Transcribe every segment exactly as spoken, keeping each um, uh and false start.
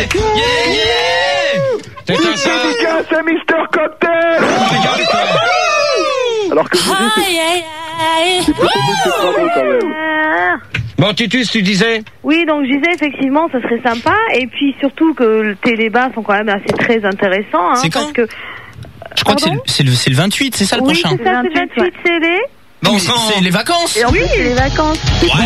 Yeah, yeah. T'es un ça. Dédicace à Mister Cocktail. Alors que vous dites, c'est bravo quand même. Bon, Titus, tu disais? Oui, donc je disais effectivement, ça serait sympa. Et puis surtout que les débats sont quand même assez très intéressants. Hein, c'est quand parce que, Je crois Pardon que c'est le, c'est, le, c'est le vingt-huit, c'est ça le oui, prochain? c'est ça, c'est le vingt-huit, c'est les... Bon, c'est, c'est les vacances. Et oui, c'est les vacances.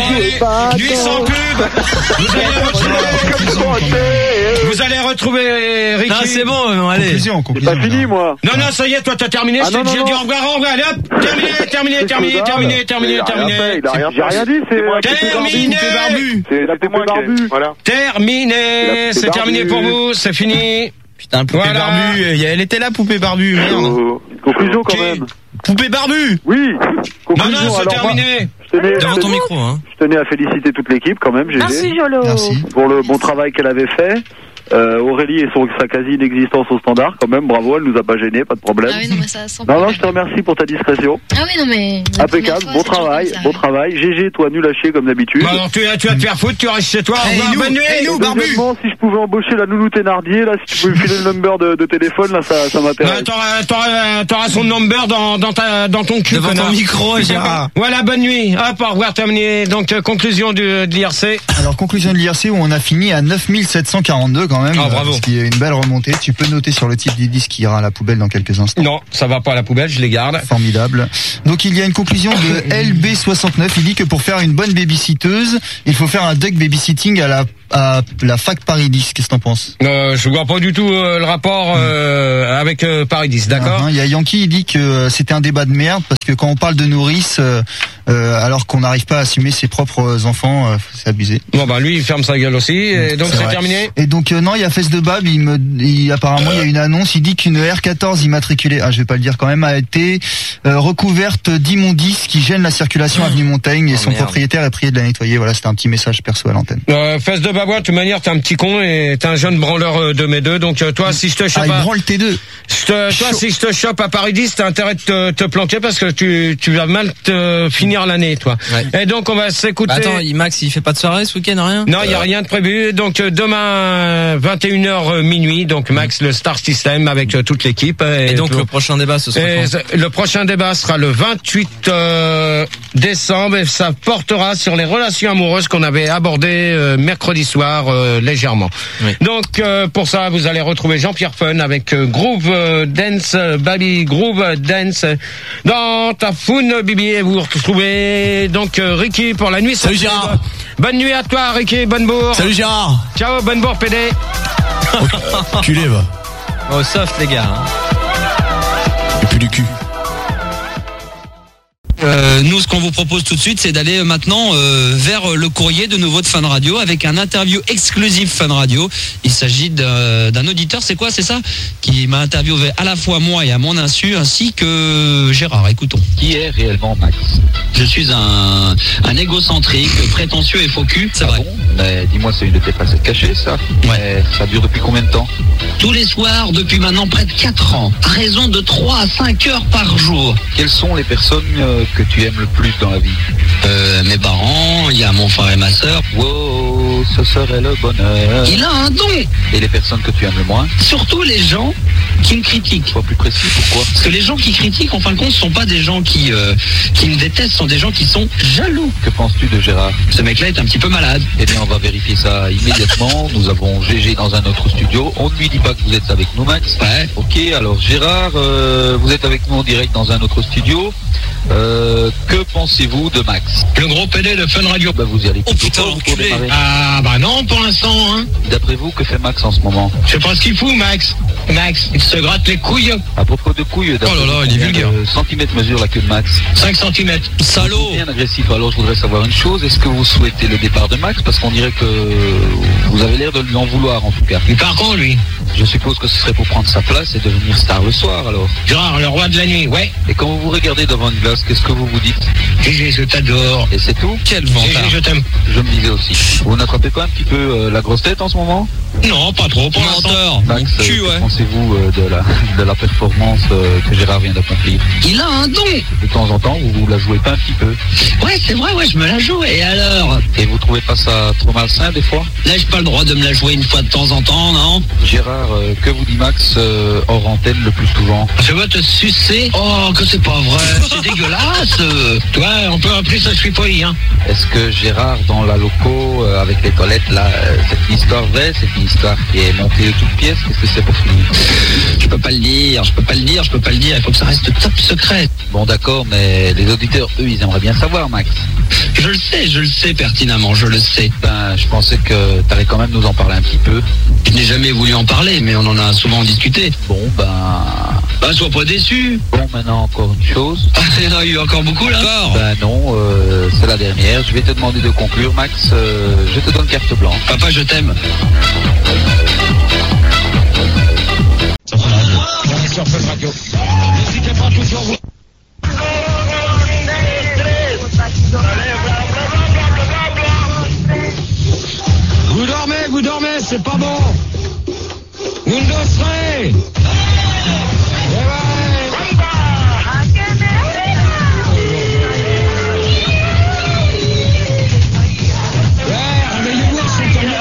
Ouais, nuit sans pub. Vous allez retrouver, vous allez retrouver Ricky. Non, c'est bon, non, allez. Conclusion, C'est conclusion. pas fini, moi. Non, non, ça y est, toi, t'as terminé. Ah, je t'ai non, déjà non, dit non. au revoir, au revoir. Allez, hop, terminé, terminé, terminé, terminé, terminé, terminé, terminé. J'ai rien dit, c'est moi qui Terminé. barbu. C'est moi barbu. Voilà. Terminé. C'est terminé pour vous, c'est fini. Putain, poupée Voilà. barbue. Elle était là, poupée barbue, merde. Oh, conclusion quand Qui même. Poupée barbue. Oui. Non, Conclusion. non, c'est Alors, moi, terminé. je tenais, Devant je ton tenais- micro, hein. je tenais à féliciter toute l'équipe quand même, G G, Merci, Jolo. Merci. pour le bon travail qu'elle avait fait. Euh, Aurélie et son, sa quasi-inexistence au standard, quand même, bravo, elle nous a pas gênés, pas de problème. Ah oui, non, mais ça sans Non, non, problème. je te remercie pour ta discrétion. Ah oui, non, mais. la Impeccable, première fois, bon c'est toujours travail, comme ça, bon ouais. travail. G G, toi, nul à chier comme d'habitude. Bah, alors, tu, tu vas te faire foutre, tu restes chez toi. Au Hey, revoir, nous, bonne nuit. hey, nous, Et barbu. deuxièmement, si je pouvais embaucher la nounou Thénardier, là, si tu pouvais me filer le number de, de téléphone, là, ça, ça Bah, m'intéresse. t'auras, t'auras, t'auras son number dans, dans ta, dans ton cul, Devant connard. ton micro, Gérard. Voilà, bonne nuit. Hop, au revoir, terminé. Donc, euh, conclusion du, de l'I R C. Alors, conclusion de l'I R C où on a fini à neuf mille sept cent quarante-deux quand même. Ah, bravo. Ce qui est une belle remontée. Tu peux noter sur le titre du disque qui ira à la poubelle dans quelques instants. Non, ça va pas à la poubelle, je les garde. Formidable. Donc il y a une conclusion de L B soixante-neuf. Il dit que pour faire une bonne babysitteuse, il faut faire un duck babysitting à la à la fac Paris dix. Qu'est-ce que t'en penses? Euh, je vois pas du tout euh, le rapport euh, avec euh, Paris dix, d'accord? Uh-huh. Il y a Yankee, il dit que euh, c'était un débat de merde parce que quand on parle de nourrice, euh, euh, alors qu'on n'arrive pas à assumer ses propres enfants, euh, c'est abusé. Bon, bah lui, il ferme sa gueule aussi, et donc C'est c'est vrai. terminé. Et donc euh, non, il y a Fesse de Bab, il me, il, apparemment il y a une annonce, il dit qu'une R quatorze immatriculée, ah je vais pas le dire quand même, a été euh, recouverte d'immondices qui gênent la circulation avenue Montaigne et Oh, son merde. propriétaire est prié de la nettoyer. Voilà, c'était un petit message perso à l'antenne. Euh, Fesse de Babois, de toute manière, t'es un petit con et t'es un jeune branleur euh, de mes deux, donc euh, toi, si je te chope Ah, il à... branle T deux. Je te- toi, Chaud. si je te chope à Paris dix, t'as intérêt de te, te planquer parce que tu, tu vas mal te finir l'année, toi. Ouais. Et donc, on va s'écouter... Bah, attends, il- Max, il fait pas de soirée ce week-end, rien? Non, il y a rien de prévu. Donc euh, demain vingt et une heures minuit. Donc Max, le Star System avec euh, toute l'équipe. Et donc tout. le prochain débat, ce sera Et quand? le prochain débat sera le vingt-huit euh, décembre et ça portera sur les relations amoureuses qu'on avait abordées euh, mercredi soir euh, légèrement. Oui. Donc euh, pour ça, vous allez retrouver Jean-Pierre Fun avec euh, Groove euh, Dance, euh, Baby Groove Dance dans ta foune Bibi et vous retrouvez donc euh, Ricky pour la nuit. Salut, Gérard. Bonne nuit à toi Ricky, bonne bourre. Salut Gérard. Ciao, bonne bourre P D. Culé, va. Oh, soft, les gars. hein. Et puis du cul. Euh, nous, ce qu'on vous propose tout de suite, c'est d'aller maintenant euh, vers le courrier de nouveau de Fun Radio avec un interview exclusif Fun Radio. Il s'agit d'un d'un auditeur, c'est quoi, c'est ça, qui m'a interviewé à la fois moi et à mon insu, ainsi que Gérard. Écoutons. Qui est réellement Max? Je suis un, un égocentrique, prétentieux et faux cul. C'est Ah vrai. bon? Mais dis-moi, c'est une de tes facettes cachées, ça? Ouais. Mais ça dure depuis combien de temps? Tous les soirs, depuis maintenant près de quatre ans, à raison de trois à cinq heures par jour. Quelles sont les personnes euh, que tu aimes le plus dans la vie? Euh, mes parents, il y a mon frère et ma sœur. Wow, ce serait le bonheur. Il a un don. Et les personnes que tu aimes le moins? Surtout les gens qui me critiquent. Sois plus précis, pourquoi? Parce que les gens qui critiquent, en fin de compte, sont pas des gens qui, euh, qui me détestent, sont des gens qui sont jaloux. Que penses-tu de Gérard? Ce mec-là est un petit peu malade. Eh bien, on va vérifier ça immédiatement. Nous avons G G dans un autre studio. On ne lui dit pas que vous êtes avec nous, Max. Ouais. Ok, alors Gérard, euh, vous êtes avec nous en direct dans un autre studio. Euh, que pensez-vous de Max? Le gros P D de Fun Radio. Bah, vous y allez Oh plutôt putain, pas, vous, pour enculé. démarrer. Ah bah non, pour l'instant, hein. D'après vous, que fait Max en ce moment? Je sais pas ce qu'il fout, Max. Max, il se gratte les couilles. À propos de couilles, d'après Oh là là, vous, il est combien vulgaire. de centimètres mesure la queue de Max? cinq centimètres. Salaud. Bien agressif. Alors, je voudrais savoir une chose. Est-ce que vous souhaitez le départ de Max? Parce qu'on dirait que vous avez l'air de lui en vouloir, en tout cas. Il part quand, lui? Je suppose que ce serait pour prendre sa place et devenir star le soir, alors. Gérard, le roi de la nuit, ouais. Et quand vous vous regardez devant une glace, qu'est-ce que vous vous dites? Gégé, je t'adore. Et c'est tout? Quel vantard. Gégé, je t'aime. Je me disais aussi. Vous n'attrapez pas un petit peu euh, la grosse tête en ce moment? Non, pas trop, pour l'instant. Menteur, mon Max, cul, euh, que ouais. pensez-vous euh, de la, de la performance euh, que Gérard vient d'accomplir? Il a un don. De temps en temps, vous vous la jouez pas un petit peu? Ouais, c'est vrai, ouais, je me la joue. Et alors? Et vous trouvez pas ça trop malsain des fois? N'ai-je pas le droit de me la jouer une fois de temps en temps, non? Gérard, euh, que vous dit Max euh, hors antenne le plus souvent? Je vais te sucer. Oh, que c'est pas vrai. C'est dégueulasse. Ouais, on peut appeler ça je suis poli, hein. Est-ce que Gérard, dans la loco, euh, avec les toilettes, là, euh, c'est une histoire vraie, c'est une histoire qui est montée de toutes pièces? Qu'est-ce que c'est pour finir? Je peux pas le dire, je peux pas le dire, je peux pas le dire. Il faut que ça reste top secret. Bon d'accord, mais les auditeurs, eux, ils aimeraient bien savoir, Max. Je le sais, je le sais pertinemment, je le sais. Ben, je pensais que t'allais quand même nous en parler un petit peu. Je n'ai jamais voulu en parler, mais on en a souvent discuté. Bon, ben... Bah, sois pas déçu. Bon, maintenant, encore une chose. Ah, il y en a eu encore beaucoup, là. Encore. Ben non, euh, c'est la dernière. Je vais te demander de conclure, Max. Euh, je te donne carte blanche. Papa, je t'aime. Vous dormez, vous dormez, c'est pas bon.